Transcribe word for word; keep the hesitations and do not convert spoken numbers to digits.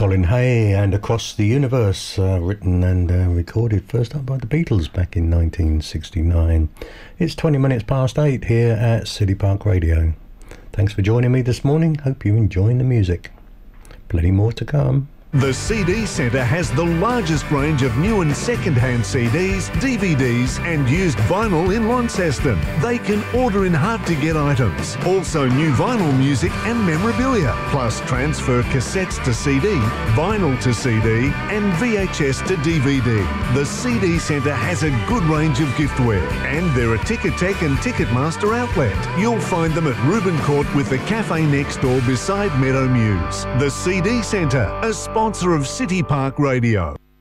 Colin Hay and Across the Universe, uh, written and uh, recorded first up by the Beatles back in nineteen sixty-nine. It's twenty minutes past eight here at City Park Radio. Thanks for joining me this morning. Hope you're enjoying the music. Plenty more to come. The C D Centre has the largest range of new and second-hand C Ds, D V Ds and used vinyl in Launceston. They can order in hard-to-get items. Also new vinyl music and memorabilia, plus transfer cassettes to C D, vinyl to C D and V H S to D V D. The C D Centre has a good range of giftware and they're a Ticketek and Ticketmaster outlet. You'll find them at Reuben Court with the cafe next door beside Meadow Muse. The C D Centre, a sponsor of City Park Radio.